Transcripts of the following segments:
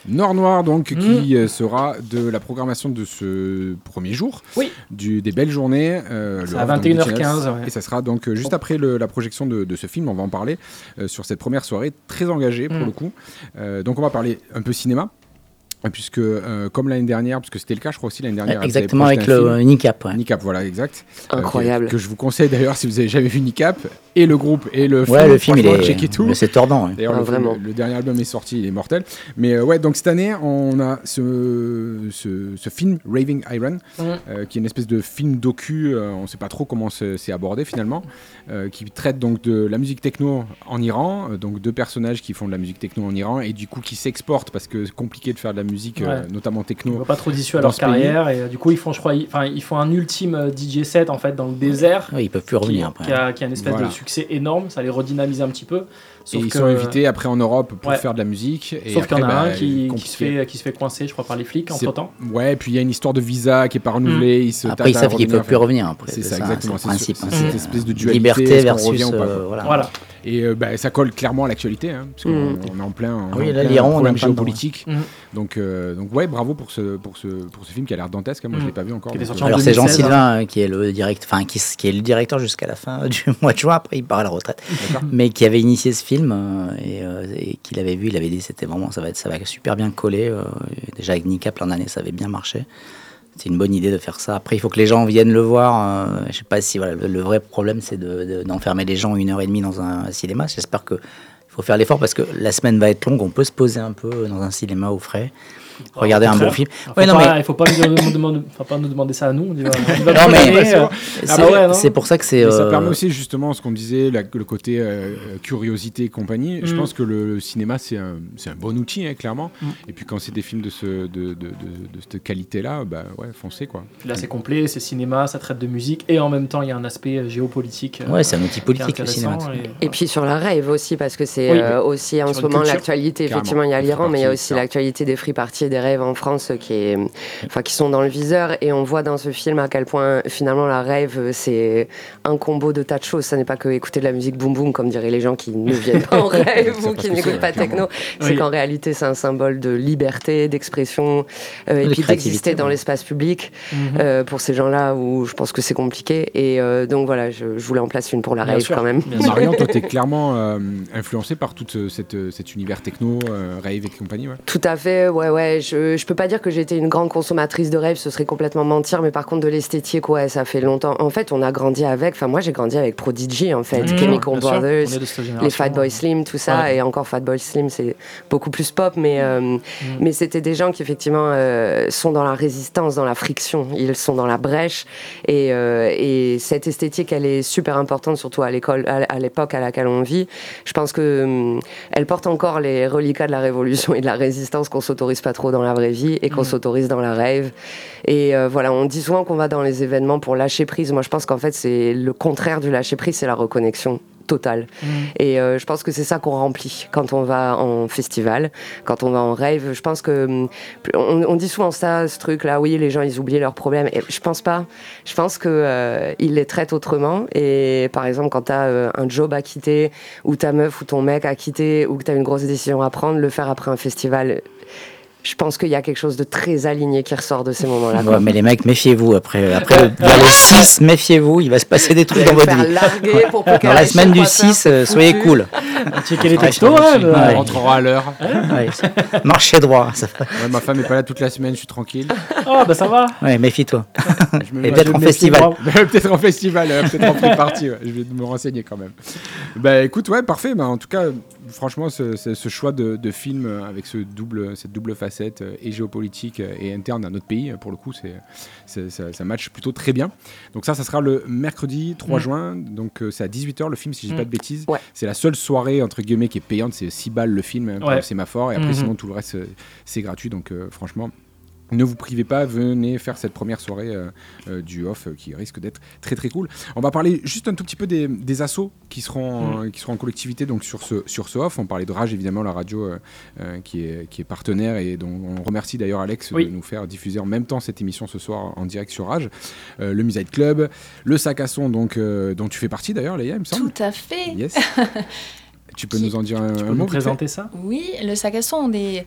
Nord Noir, donc, qui sera de la programmation de ce premier jour des belles journées. C'est à 21h15. Et ça sera donc juste après la projection de ce film. On va en parler sur cette première soirée très engagée pour le coup. Donc on va parler un peu cinéma. Puisque, comme l'année dernière, parce que c'était le cas, je crois aussi l'année dernière. Exactement, avec le NICAP. Ouais. NICAP, voilà, exact. Incroyable. Que je vous conseille d'ailleurs, si vous avez jamais vu NICAP, et le groupe, et le film. Ouais, le film, il est tout. C'est tordant. Ouais. D'ailleurs, vraiment. Le dernier album est sorti, il est mortel. Mais ouais, donc cette année, on a ce film, Raving Iron, qui est une espèce de film docu, on ne sait pas trop comment c'est abordé finalement, qui traite donc de la musique techno en Iran, donc 2 personnages qui font de la musique techno en Iran, et du coup qui s'exportent, parce que c'est compliqué de faire de la musique, notamment techno. Ils ne vont pas trop d'issue à leur carrière, et du coup ils font, je crois, ils font un ultime DJ set en fait dans le désert. Oui, ils peuvent plus revenir après. Qui a une espèce de succès énorme, ça les redynamise un petit peu. Sauf ils sont invités après en Europe pour faire de la musique. Et sauf après, qu'il y en a un qui se fait coincer, je crois, par les flics entre temps. Ouais, et puis il y a une histoire de visa qui n'est pas renouvelée. Après, ils savent qu'ils ne peuvent plus revenir. Après, c'est ça, exactement. C'est le principe. C'est cette espèce de dualité. Liberté versus. Voilà. Et ça colle clairement à l'actualité, hein, parce qu'on est en plein problème géopolitique. Donc ouais, bravo pour ce film qui a l'air dantesque. Moi, je l'ai pas vu encore. Alors c'est Jean Sylvain qui est le directeur jusqu'à la fin du mois de juin. Après, il part à la retraite, mais qui avait initié ce film et qu'il avait vu. Il avait dit c'était vraiment ça va super bien coller. Déjà avec NICAP l'an dernier, ça avait bien marché. C'est une bonne idée de faire ça. Après, il faut que les gens viennent le voir. Je sais pas si le vrai problème, c'est d'enfermer les gens 1h30 dans un cinéma. J'espère qu'il faut faire l'effort parce que la semaine va être longue. On peut se poser un peu dans un cinéma au frais. Regarder un bon film. Il ne faut pas nous demander ça à nous. C'est pour ça que c'est. Ça permet aussi justement ce qu'on disait, le côté curiosité et compagnie. Je pense que le cinéma c'est un bon outil, hein, clairement. Et puis quand c'est des films de cette qualité-là, foncez quoi. Là c'est complet, c'est cinéma, ça traite de musique et en même temps il y a un aspect géopolitique. Ouais, c'est un outil politique le cinéma. Et puis sur la rave aussi, parce que c'est aussi en ce moment l'actualité. Effectivement, il y a l'Iran, mais il y a aussi l'actualité des free parties, des raves en France qui sont dans le viseur, et on voit dans ce film à quel point finalement la rave c'est un combo de tas de choses. Ça n'est pas que écouter de la musique boum boum comme diraient les gens qui ne viennent pas en rave ou qui n'écoutent pas techno. C'est qu'en réalité c'est un symbole de liberté, d'expression et puis d'exister dans l'espace public pour ces gens-là où je pense que c'est compliqué, et donc voilà, je voulais en place une pour la rave quand même. Marion, toi t'es clairement influencé par tout cet univers techno, rave et compagnie. Tout à fait, ouais. Je peux pas dire que j'ai été une grande consommatrice de rave, ce serait complètement mentir, mais par contre de l'esthétique, ça fait longtemps. En fait, on a grandi avec, moi j'ai grandi avec Prodigy en fait, Chemical Brothers, les Fatboy Slim, tout ça, et encore Fatboy Slim c'est beaucoup plus pop, mais c'était des gens qui effectivement sont dans la résistance, dans la friction, ils sont dans la brèche, et cette esthétique elle est super importante, surtout à l'époque à laquelle on vit. Je pense que elle porte encore les reliquats de la révolution et de la résistance qu'on s'autorise pas trop dans la vraie vie et qu'on s'autorise dans la rave. Et on dit souvent qu'on va dans les événements pour lâcher prise. Moi, je pense qu'en fait, c'est le contraire du lâcher prise, c'est la reconnexion totale. Et je pense que c'est ça qu'on remplit quand on va en festival, quand on va en rave. Je pense que on dit souvent ça, ce truc-là, oui, les gens, ils oublient leurs problèmes. Et je pense pas. Je pense que ils les traitent autrement. Et par exemple, quand t'as un job à quitter, ou ta meuf ou ton mec à quitter, ou que t'as une grosse décision à prendre, le faire après un festival, je pense qu'il y a quelque chose de très aligné qui ressort de ces moments-là. Ouais, mais les mecs, méfiez-vous. Après vers le 6, méfiez-vous. Il va se passer des trucs dans votre vie. Dans la semaine du 6, soyez cool. Checkez les textos. On rentrera à l'heure. Marchez droit. Ma femme n'est pas là toute la semaine, je suis tranquille. Oh, bah ça va. Ouais, méfie-toi. Et peut-être en festival. Peut-être en festival, peut-être en free party. Je vais me renseigner quand même. Écoute, parfait. En tout cas, franchement, ce choix de film avec cette double facette et géopolitique et interne à notre pays, pour le coup, ça match plutôt très bien. Donc ça sera le mercredi 3 juin. Donc c'est à 18h le film, si je dis pas de bêtises. Ouais. C'est la seule soirée entre guillemets qui est payante. C'est 6 balles le film pour le sémaphore. Et après, sinon, tout le reste, c'est gratuit. Donc franchement, ne vous privez pas, venez faire cette première soirée du off qui risque d'être très très cool. On va parler juste un tout petit peu des assos qui seront en collectivité donc sur ce off. On parlait de Rage, évidemment, la radio qui est partenaire et dont on remercie d'ailleurs Alex de nous faire diffuser en même temps cette émission ce soir en direct sur Rage. Le Muside Club, le Sac à Son dont tu fais partie d'ailleurs, Léa, il me semble. Tout à fait. Yes. Tu peux nous en dire un mot? Tu peux nous présenter ça? Oui, le Sac à Son, on est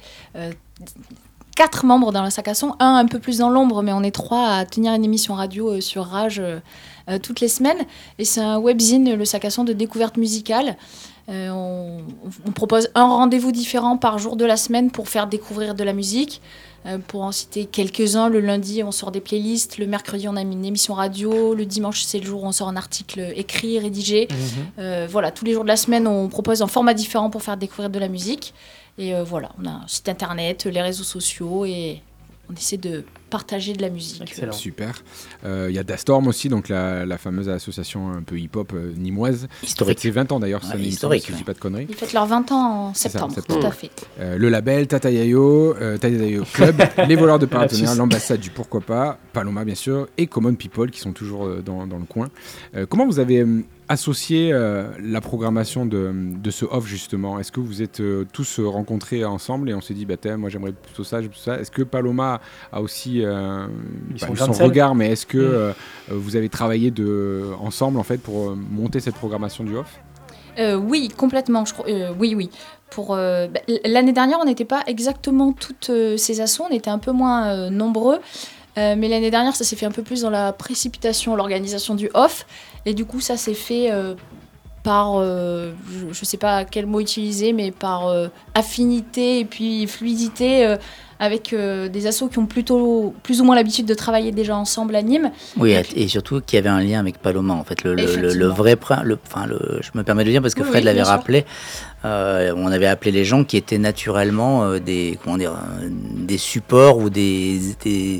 4 membres dans le Sac à Son, un peu plus dans l'ombre, mais on est 3 à tenir une émission radio sur Rage toutes les semaines. Et c'est un webzine, le Sac à Son, de découverte musicale. On propose un rendez-vous différent par jour de la semaine pour faire découvrir de la musique. Pour en citer quelques-uns, le lundi, on sort des playlists. Le mercredi, on a une émission radio. Le dimanche, c'est le jour où on sort un article écrit, rédigé. Voilà, tous les jours de la semaine, on propose un format différent pour faire découvrir de la musique. Et voilà, on a un site internet, les réseaux sociaux et on essaie de partager de la musique. Excellent. Super. Il y a Dastorm aussi, donc la fameuse association un peu hip-hop nimoise. Historique. C'est 20 ans d'ailleurs, ça, historique. si je dis pas de conneries. Ils fêtent leurs 20 ans en septembre, tout à fait. Le label Tatayayo Club, les voleurs de partenaires, l'ambassade du pourquoi pas, Paloma bien sûr, et Common People qui sont toujours dans le coin. Comment vous avez associé la programmation de ce off justement? Est-ce que vous êtes tous rencontrés ensemble et on s'est dit moi j'aimerais plutôt ça, Est-ce que Paloma a aussi son regard, mais est-ce que vous avez travaillé ensemble en fait pour monter cette programmation du off? Oui, complètement. Oui. L'année dernière, on n'était pas exactement toutes ces assos, on était un peu moins nombreux. Mais l'année dernière, ça s'est fait un peu plus dans la précipitation, l'organisation du off. Et du coup, ça s'est fait par, je ne sais pas quel mot utiliser, mais par affinité et puis fluidité avec des assos qui ont plutôt plus ou moins l'habitude de travailler déjà ensemble à Nîmes. Oui, et surtout qu'il y avait un lien avec Paloma. En fait, le vrai, je me permets de dire parce que Fred l'avait rappelé. On avait appelé les gens qui étaient naturellement des supports ou des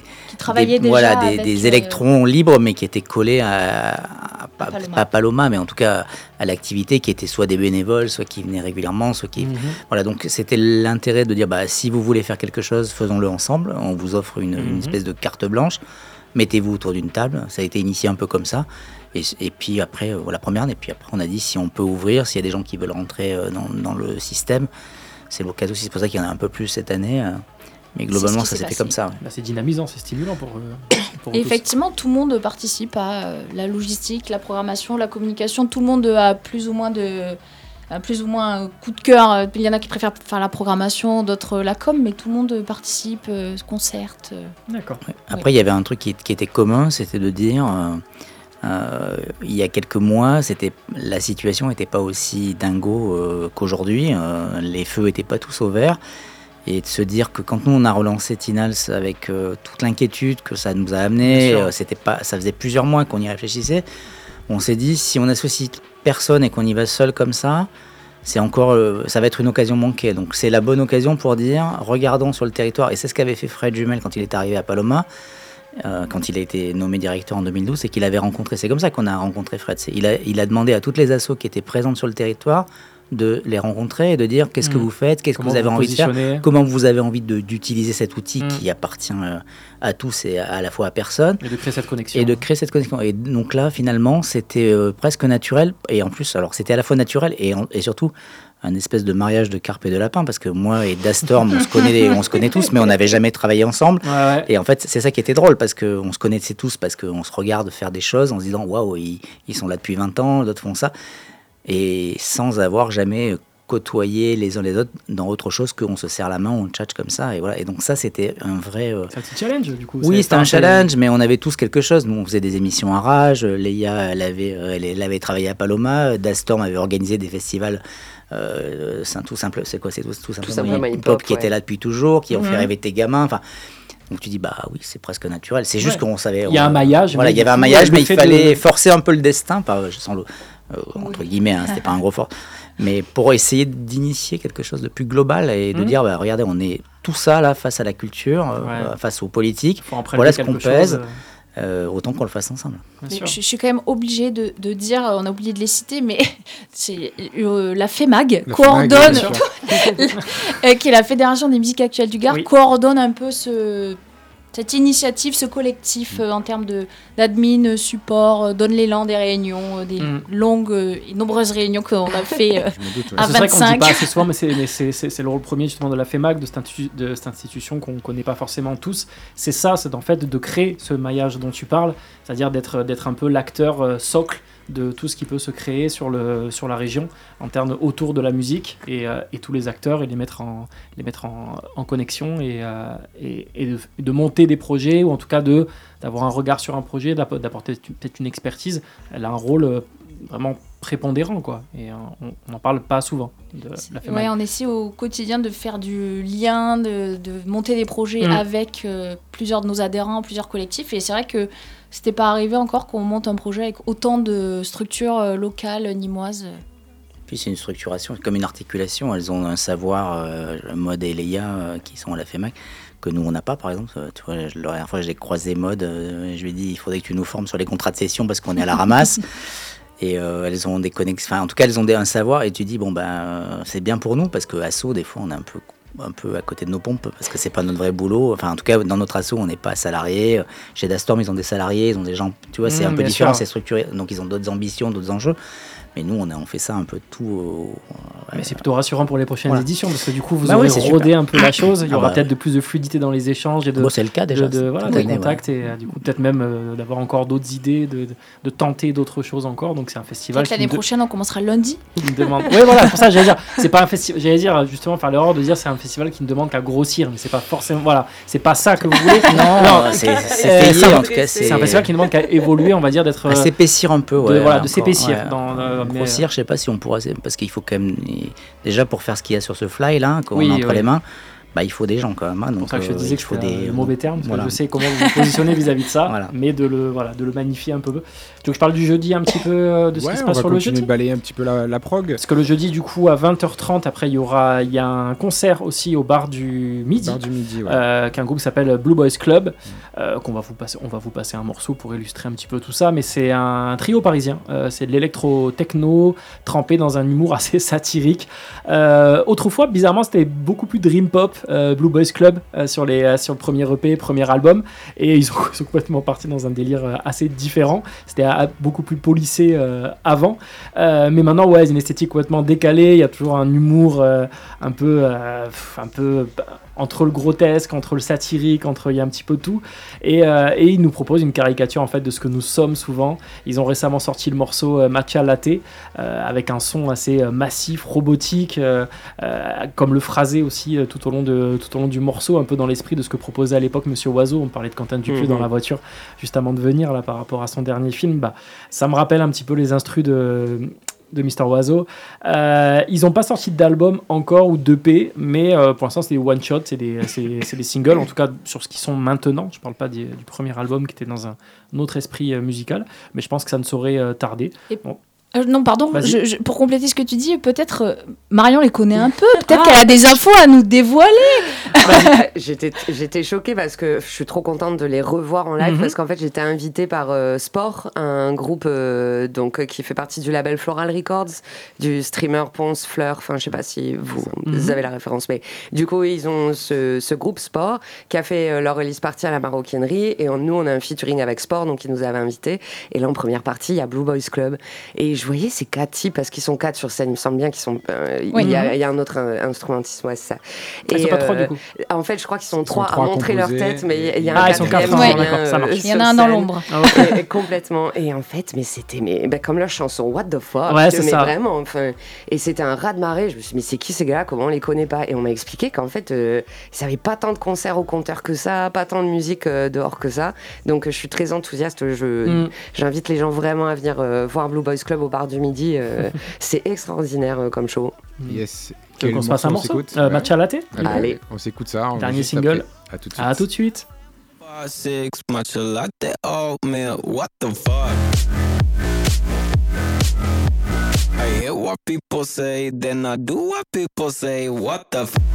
électrons libres, mais qui étaient collés pas Paloma, mais en tout cas à l'activité, qui étaient soit des bénévoles, soit qui venaient régulièrement, soit qui... Voilà, donc c'était l'intérêt de dire, si vous voulez faire quelque chose, faisons-le ensemble. On vous offre une espèce de carte blanche. Mettez-vous autour d'une table. Ça a été initié un peu comme ça. Et puis après, la première, et puis après, on a dit si on peut ouvrir, s'il y a des gens qui veulent rentrer dans le système, c'est l'occasion aussi. C'est pour ça qu'il y en a un peu plus cette année. Mais globalement, ça s'est fait comme ça. C'est dynamisant, c'est stimulant pour et effectivement, tout le monde participe à la logistique, la programmation, la communication. Tout le monde a plus ou moins un coup de cœur. Il y en a qui préfèrent faire la programmation, d'autres la com, mais tout le monde participe, se concerte. D'accord. Après, il y avait un truc qui était commun, c'était de dire... il y a quelques mois, la situation n'était pas aussi dingo qu'aujourd'hui. Les feux n'étaient pas tous au vert. Et de se dire que quand nous on a relancé Tinals avec toute l'inquiétude que ça nous a amené, ça faisait plusieurs mois qu'on y réfléchissait. On s'est dit si on associe personne et qu'on y va seul comme ça, ça va être une occasion manquée. Donc c'est la bonne occasion pour dire regardons sur le territoire. Et c'est ce qu'avait fait Fred Jumel quand il est arrivé à Paloma. Quand il a été nommé directeur en 2012, c'est qu'il avait rencontré, c'est comme ça qu'on a rencontré Fred. Il a demandé à toutes les assos qui étaient présentes sur le territoire de les rencontrer et de dire qu'est-ce que vous faites, qu'est-ce que vous avez envie de faire, comment vous avez envie d'utiliser cet outil qui appartient à tous et à la fois à personne. Et de créer cette connexion. Et donc là, finalement, c'était presque naturel. Et en plus, alors c'était à la fois naturel et surtout un espèce de mariage de carpe et de lapin, parce que moi et Dastorm, on se connaît tous, mais on n'avait jamais travaillé ensemble. Ouais. Et en fait, c'est ça qui était drôle, parce qu'on se connaissait tous, parce qu'on se regarde faire des choses en se disant waouh, ils sont là depuis 20 ans, d'autres font ça. Et sans avoir jamais côtoyé les uns les autres dans autre chose qu'on se serre la main, on tchatche comme ça, et voilà. Et donc ça, c'était un vrai... C'est un petit challenge, du coup. Oui, c'était un challenge, mais on avait tous quelque chose. Nous, on faisait des émissions à Rage, Leia, elle avait travaillé à Paloma, Dastorm avait organisé des festivals tout simplement hip-hop qui était là depuis toujours, qui ont fait rêver tes gamins, enfin... Donc tu dis oui, c'est presque naturel. C'est juste qu'on savait... Il y a un maillage. Voilà, il y avait un maillage, mais il fallait forcer un peu le destin, entre guillemets, c'était pas un gros fort, mais pour essayer d'initier quelque chose de plus global et de dire, regardez, on est tout ça là face à la culture, face aux politiques, voilà ce qu'on pèse. Autant qu'on le fasse ensemble. Je suis quand même obligée de dire, on a oublié de les citer, mais c'est la FEMAG coordonne, qui est la Fédération des musiques actuelles du Gard, coordonne un peu cette initiative, ce collectif en termes d'admin, support, donne l'élan des réunions, des longues et nombreuses réunions qu'on a fait à 25. C'est vrai qu'on ne dit pas assez souvent, mais c'est le rôle premier justement de la FEMAG, de cette institution qu'on ne connaît pas forcément tous. C'est en fait de créer ce maillage dont tu parles, c'est-à-dire d'être un peu l'acteur socle de tout ce qui peut se créer sur la région en termes autour de la musique et tous les acteurs et les mettre en connexion et de monter des projets ou en tout cas d'avoir un regard sur un projet, d'apporter peut-être une expertise. Elle a un rôle vraiment prépondérant, quoi, et on n'en parle pas souvent de la FEMAC. Ouais, on essaie au quotidien de faire du lien, de monter des projets avec plusieurs de nos adhérents, plusieurs collectifs, et c'est vrai que c'était pas arrivé encore qu'on monte un projet avec autant de structures locales, nîmoises. Puis c'est une structuration, comme une articulation. Elles ont un savoir, Mode et Léa, qui sont à la FEMAC, que nous on n'a pas, par exemple. Tu vois, la dernière fois j'ai croisé Mode, je lui ai dit il faudrait que tu nous formes sur les contrats de cession parce qu'on est à la ramasse. Et elles ont des connexions, en tout cas elles ont un savoir, et tu dis c'est bien pour nous parce que asso des fois on est un peu à côté de nos pompes parce que c'est pas notre vrai boulot. Enfin en tout cas dans notre asso on n'est pas salariés. Chez Dastorm ils ont des salariés, ils ont des gens, tu vois, c'est un peu différent, c'est structuré, donc ils ont d'autres ambitions, d'autres enjeux. Mais nous, on fait ça un peu tout. Mais c'est plutôt rassurant pour les prochaines éditions, parce que du coup, vous aurez rodé un peu la chose. Il y aura peut-être de plus de fluidité dans les échanges et c'est le cas déjà. Des contacts et du coup, peut-être même d'avoir encore d'autres idées, de tenter d'autres choses encore. Donc, c'est un festival. Peut-être l'année prochaine, on commencera lundi. Oui, voilà, pour ça, j'allais dire. C'est pas un festival. J'allais dire, justement, faire l'erreur de dire c'est un festival qui ne demande qu'à grossir, mais c'est pas forcément. Voilà, c'est pas ça que vous voulez. Non, c'est payé, en tout cas. C'est un festival qui ne demande qu'à évoluer, on va dire, d'être. S'épaissir un peu, de s'épaissir. Grossir, je sais pas si on pourra, parce qu'il faut quand même, déjà pour faire ce qu'il y a sur ce fly là, qu'on a entre les mains, il faut des gens quand même. Donc, c'est pour ça que je disais que c'est des mauvais termes, parce que je sais comment vous positionnez vis-à-vis de ça, mais de le magnifier un peu. Tu veux que je parle du jeudi un petit peu de ce qui se passe sur le jeudi ? On va continuer de balayer un petit peu la prog. Parce que le jeudi, du coup, à 20h30, après, il y a un concert aussi au bar du Midi, qu'un groupe s'appelle Blue Boys Club, on va vous passer un morceau pour illustrer un petit peu tout ça, mais c'est un trio parisien, c'est de l'électro-techno trempé dans un humour assez satirique. Autrefois, bizarrement, c'était beaucoup plus dream pop, Blue Boys Club, sur le premier EP, premier album, et ils sont complètement partis dans un délire assez différent. C'était beaucoup plus polissé avant, mais maintenant il y a une esthétique complètement décalée, il y a toujours un humour un peu entre le grotesque, entre le satirique, il y a un petit peu tout, et ils nous proposent une caricature en fait de ce que nous sommes souvent. Ils ont récemment sorti le morceau Matcha Latte, avec un son assez massif, robotique, comme le phrasé aussi tout au long du morceau, un peu dans l'esprit de ce que proposait à l'époque Monsieur Oiseau. On parlait de Quentin Dupieux dans la voiture juste avant de venir là, par rapport à son dernier film. Ça me rappelle un petit peu les instrus de Mr. Oiseau. Ils n'ont pas sorti d'album encore ou d'EP, mais pour l'instant c'est des one-shot, c'est des singles, en tout cas sur ce qu'ils sont maintenant. Je ne parle pas du premier album qui était dans un autre esprit musical, mais je pense que ça ne saurait tarder. Non, pardon, pour compléter ce que tu dis, peut-être Marion les connaît un peu, peut-être qu'elle a des infos à nous dévoiler. J'étais choquée parce que je suis trop contente de les revoir en live, parce qu'en fait j'étais invitée par Sport, un groupe qui fait partie du label Floral Records, du streamer Ponce Fleur, enfin je sais pas si vous avez la référence, mais du coup ils ont ce groupe Sport qui a fait leur release party à la Maroquinerie, et nous on a un featuring avec Sport, donc ils nous avaient invités, et là en première partie il y a Blue Boys Club, et je voyais ces 4 types, parce qu'ils sont 4 sur scène, il me semble bien qu'ils sont il y a un autre instrumentiste, c'est ça. Ils sont pas 3 du coup. En fait je crois qu'ils sont 3 à montrer leur tête, mais il y a un ils sont 4, d'accord, ça marche. Il y en a un dans l'ombre. Complètement, et en fait c'était comme leur chanson What the fuck, c'est ça. Vraiment, et c'était un raz-de-marée. Je me suis dit mais c'est qui ces gars-là, comment on les connaît pas, et on m'a expliqué qu'en fait ils n'avaient pas tant de concerts au compteur que ça, pas tant de musique dehors que ça, donc je suis très enthousiaste. J'invite les gens vraiment à venir voir Blue Boys Club au bar du Midi, c'est extraordinaire comme show. Yes. On se passe un morceau, Matcha Latte. Allez, on s'écoute ça. Dernier single. À tout de suite. Matcha latte, oh man, what the fuck? I hear what people say, then I do what people say, what the fuck?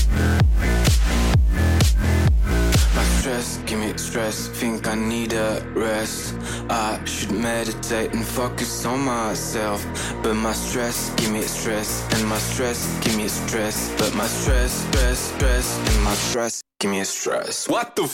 Stress, give me stress, think I need a rest. I should meditate and focus on myself, but my stress, give me stress, and my stress, give me stress, but my stress, and my stress, give me stress. What the